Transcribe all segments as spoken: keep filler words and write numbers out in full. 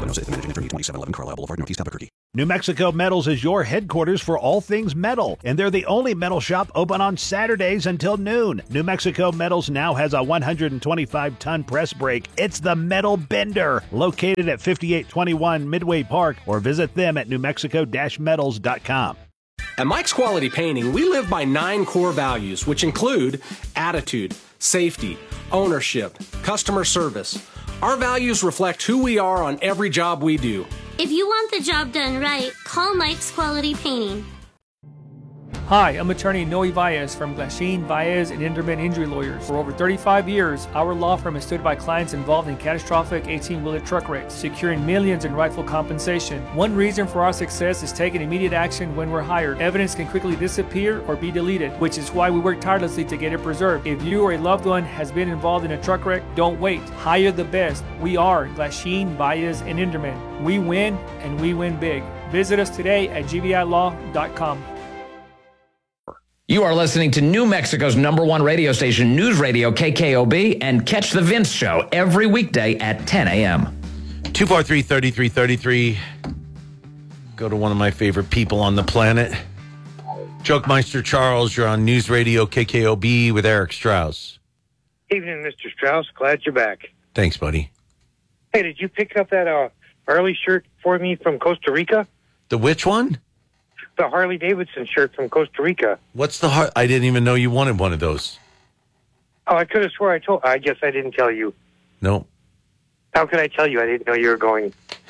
Windows eight, Managing Attorney, twenty-seven eleven Carlisle Boulevard, Northeast Albuquerque. New Mexico Metals is your headquarters for all things metal, and they're the only metal shop open on Saturdays until noon. New Mexico Metals now has a one hundred twenty-five ton press brake. It's the Metal Bender, located at fifty-eight twenty-one Midway Park, or visit them at new mexico dash metals dot com. At Mike's Quality Painting, we live by nine core values, which include attitude, safety, ownership, customer service. Our values reflect who we are on every job we do. If you want the job done right, call Mike's Quality Painting. Hi, I'm attorney Noe Valles from Glasheen, Valles and Inderman Injury Lawyers. For over thirty-five years, our law firm has stood by clients involved in catastrophic eighteen-wheeler truck wrecks, securing millions in rightful compensation. One reason for our success is taking immediate action when we're hired. Evidence can quickly disappear or be deleted, which is why we work tirelessly to get it preserved. If you or a loved one has been involved in a truck wreck, don't wait. Hire the best. We are Glasheen, Valles and Inderman. We win, and we win big. Visit us today at g v i law dot com. You are listening to New Mexico's number one radio station, News Radio K K O B, and catch The Vince Show every weekday at ten a.m. two four three, three three three three. Go to one of my favorite people on the planet. Jokemeister Charles, you're on News Radio K K O B with Eric Strauss. Evening, Mister Strauss. Glad you're back. Thanks, buddy. Hey, did you pick up that uh, Harley shirt for me from Costa Rica? The which one? The Harley Davidson shirt from Costa Rica. What's the Har- I didn't even know you wanted one of those. Oh, I could have swore I told. I guess I didn't tell you. No. How could I tell you? I didn't know you were going.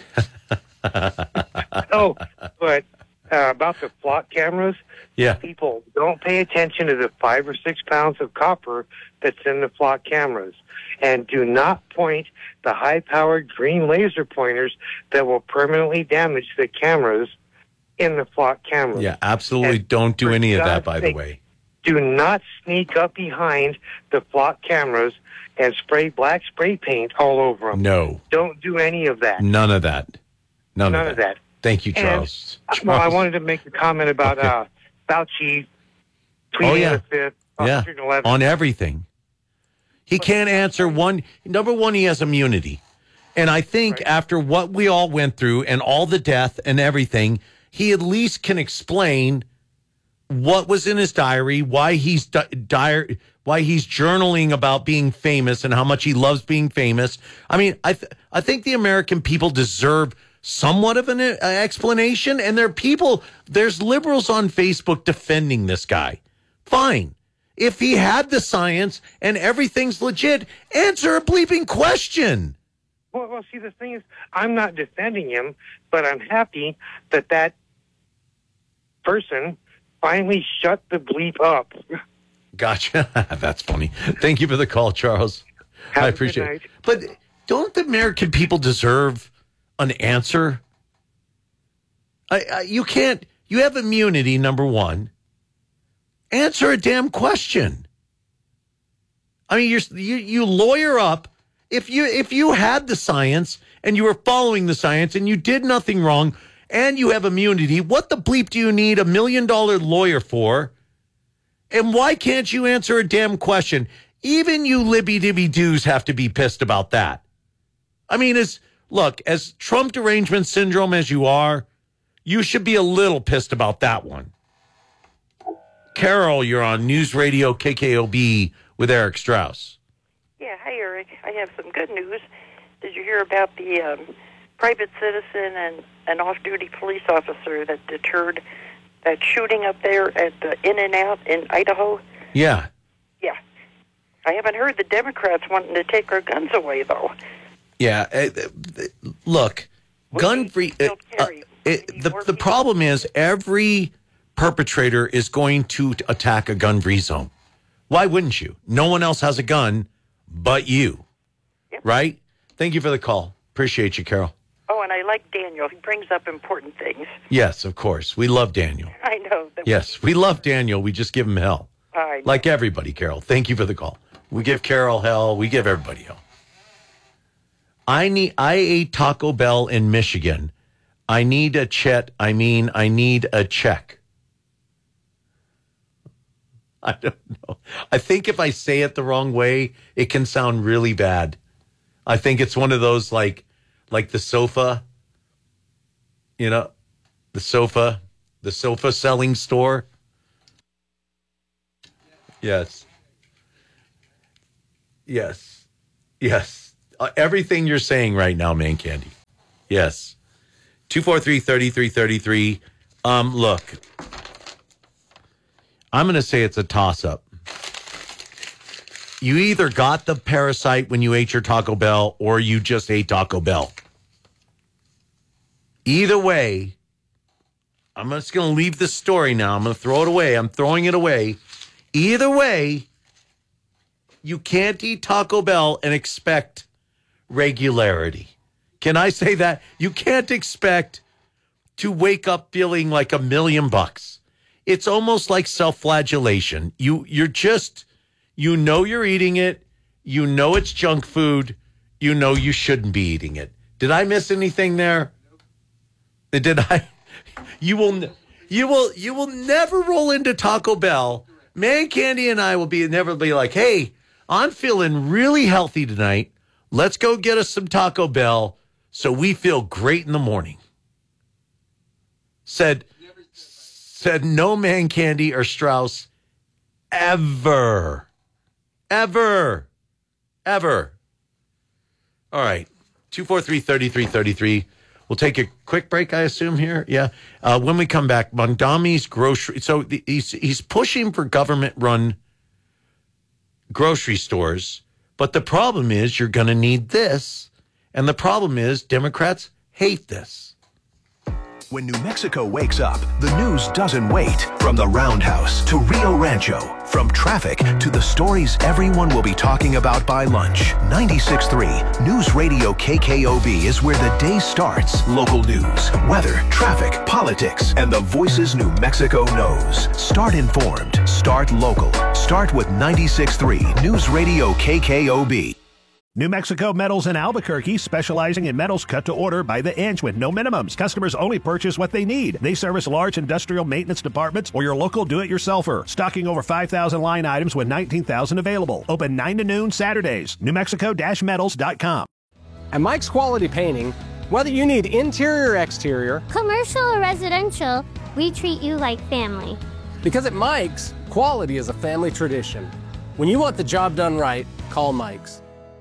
Oh, but uh, about the flock cameras. Yeah. People, don't pay attention to the five or six pounds of copper that's in the flock cameras. And do not point the high-powered green laser pointers that will permanently damage the cameras in the flock camera. Yeah, absolutely. And don't do any of that, by the way. Do not sneak up behind the flock cameras and spray black spray paint all over them. No. Don't do any of that. None of that. None, None of, of that. that. Thank you, Charles. And, Charles. Well, I wanted to make a comment about okay. uh, Fauci tweeting oh, yeah. the fifth, yeah. on everything. He can't answer one. Number one, he has immunity. And I think right. after what we all went through and all the death and everything, he at least can explain what was in his diary, why he's di- di- why he's journaling about being famous and how much he loves being famous. I mean, I th- I think the American people deserve somewhat of an uh, explanation. And there are people, there's liberals on Facebook defending this guy. Fine. If he had the science and everything's legit, answer a bleeping question. Well, well, see, the thing is, I'm not defending him, but I'm happy that that person finally shut the bleep up. Gotcha. That's funny. Thank you for the call, Charles. Have I appreciate it. But don't the American people deserve an answer? I, I, you can't. You have immunity, number one. Answer a damn question. I mean, you're, you you lawyer up. If you if you had the science and you were following the science and you did nothing wrong and you have immunity, what the bleep do you need a million dollar lawyer for? And why can't you answer a damn question? Even you libby dibby doos have to be pissed about that. I mean, as look, as Trump derangement syndrome as you are, you should be a little pissed about that one. Carol, you're on News Radio K K O B with Eric Strauss. Yeah, hi, Eric. I have some good news. Did you hear about the um, private citizen and an off-duty police officer that deterred that shooting up there at the In-N-Out in Idaho? Yeah. Yeah. I haven't heard the Democrats wanting to take our guns away, though. Yeah. Uh, look, We gun free. Uh, uh, it, the the problem is every perpetrator is going to attack a gun-free zone. Why wouldn't you? No one else has a gun but you, yep. Right? Thank you for the call. Appreciate you, Carol. Oh, and I like Daniel. He brings up important things. Yes, of course. We love Daniel. I know. Yes, we love Daniel. We just give him hell. I know. Like everybody, Carol. Thank you for the call. We give Carol hell. We give everybody hell. I need. I ate Taco Bell in Michigan. I need a chet. I mean, I need a check. I don't know. I think if I say it the wrong way, it can sound really bad. I think it's one of those like, like the sofa, you know, the sofa, the sofa selling store. Yes. Yes. Yes. Uh, everything you're saying right now, Man Candy. Yes. two four three, three three three three. Um, look, I'm going to say it's a toss-up. You either got the parasite when you ate your Taco Bell or you just ate Taco Bell. Either way, I'm just going to leave the story now. I'm going to throw it away. I'm throwing it away. Either way, you can't eat Taco Bell and expect regularity. Can I say that? You can't expect to wake up feeling like a million bucks. It's almost like self-flagellation. You, you're just, you know you're eating it. You know it's junk food. You know you shouldn't be eating it. Did I miss anything there? Did I? You will, you will, you will never roll into Taco Bell. Man Candy and I will be never be like, hey, I'm feeling really healthy tonight. Let's go get us some Taco Bell so we feel great in the morning. Said, said no Man Candy or Strauss ever, ever, ever. All right, two four three, three three three three. We'll take a quick break, I assume, here. Yeah. Uh, when we come back, Mondami's grocery. So the, he's he's pushing for government-run grocery stores. But the problem is you're going to need this. And the problem is Democrats hate this. When New Mexico wakes up, the news doesn't wait. From the Roundhouse to Rio Rancho, from traffic to the stories everyone will be talking about by lunch. ninety-six point three News Radio K K O B is where the day starts. Local news, weather, traffic, politics, and the voices New Mexico knows. Start informed. Start local. Start with ninety-six point three News Radio K K O B. New Mexico Metals in Albuquerque, specializing in metals cut to order by the inch with no minimums. Customers only purchase what they need. They service large industrial maintenance departments or your local do-it-yourselfer. Stocking over five thousand line items with nineteen thousand available. Open nine to noon Saturdays. New Mexico metals dot com. At Mike's Quality Painting, whether you need interior or exterior, Commercial or residential, we treat you like family. because at Mike's, quality is a family tradition. When you want the job done right, call Mike's.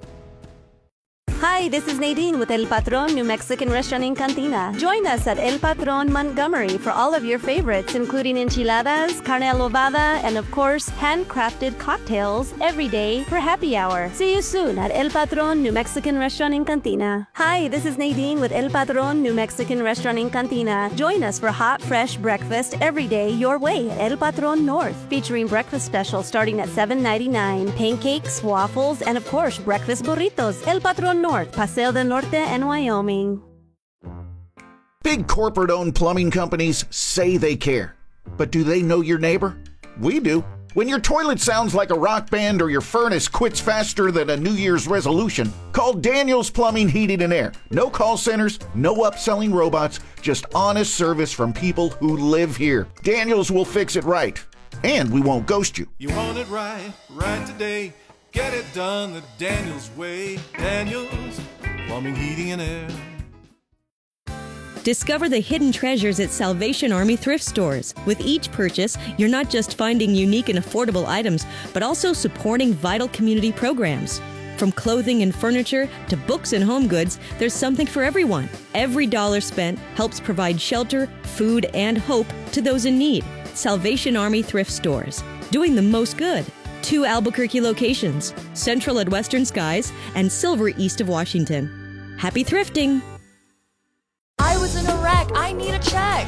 Hi, this is Nadine with El Patron New Mexican Restaurant in Cantina. Join us at El Patron Montgomery for all of your favorites, including enchiladas, carne adobada, and of course, handcrafted cocktails every day for happy hour. See you soon at El Patron New Mexican Restaurant in Cantina. Hi, this is Nadine with El Patron New Mexican Restaurant in Cantina. Join us for hot, fresh breakfast every day your way at El Patron North, featuring breakfast specials starting at seven ninety-nine, pancakes, waffles, and of course, breakfast burritos. El Patron North. Paseo del Norte and Wyoming. Big corporate-owned plumbing companies say they care. But do they know your neighbor? We do. When your toilet sounds like a rock band or your furnace quits faster than a New Year's resolution, call Daniels Plumbing, Heating, and Air. No call centers, no upselling robots, just honest service from people who live here. Daniels will fix it right. And we won't ghost you. You want it right, right today. Get it done the Daniels way. Daniels, Plumbing, Heating, and Air. Discover the hidden treasures at Salvation Army thrift stores. With each purchase, you're not just finding unique and affordable items, but also supporting vital community programs. From clothing and furniture to books and home goods, there's something for everyone. Every dollar spent helps provide shelter, food, and hope to those in need. Salvation Army thrift stores, doing the most good. Two Albuquerque locations, Central at Western Skies and Silver east of Washington. Happy thrifting! I was in a wreck. I need a check.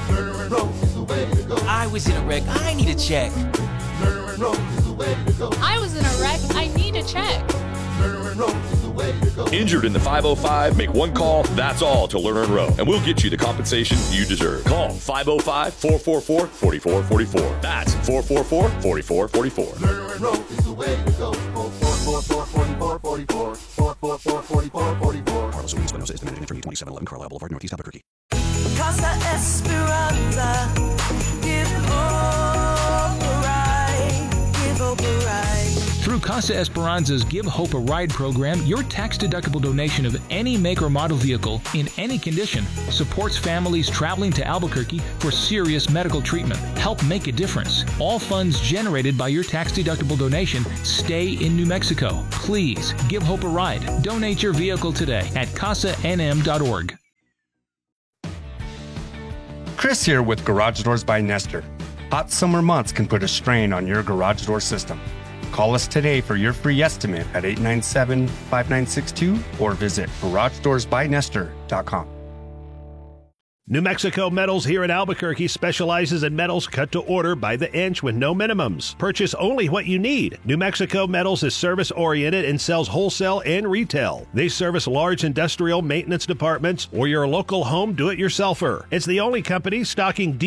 I was in a wreck. I need a check. I was in a wreck. I need a check. Injured in the five oh five? Make one call, that's all, to Lerner and Rowe, and we'll get you the compensation you deserve. Call five oh five, four four four, four four four four. That's four four four, four four four four. Lerner and Rowe is the way to go. four four four, four four four four. four four four, four four four four. Carlos Ruiz Espinosa is the managing attorney, twenty-seven eleven Carlisle Boulevard, Northeast Albuquerque. Casa Esperanza, give hope a ride, give hope a ride. Through Casa Esperanza's Give Hope a Ride program, your tax-deductible donation of any make or model vehicle in any condition supports families traveling to Albuquerque for serious medical treatment. Help make a difference. All funds generated by your tax-deductible donation stay in New Mexico. Please give Hope a ride. Donate your vehicle today at casa n m dot org. Chris here with Garage Doors by Nestor. Hot summer months can put a strain on your garage door system. Call us today for your free estimate at eight nine seven, five nine six two or visit garage doors by nestor dot com. New Mexico Metals here in Albuquerque specializes in metals cut to order by the inch with no minimums. Purchase only what you need. New Mexico Metals is service-oriented and sells wholesale and retail. They service large industrial maintenance departments or your local home do-it-yourselfer. It's the only company stocking